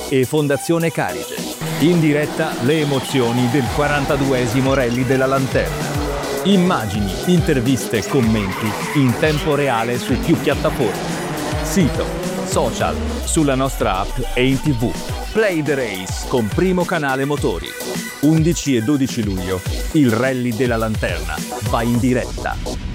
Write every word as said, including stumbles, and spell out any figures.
e Fondazione Carige. In diretta le emozioni del quarantaduesimo Rally della Lanterna. Immagini, interviste e commenti in tempo reale su più piattaforme. Sito, social, sulla nostra app e in tv. Play the Race con Primo Canale Motori. undici e dodici luglio il Rally della Lanterna va in diretta.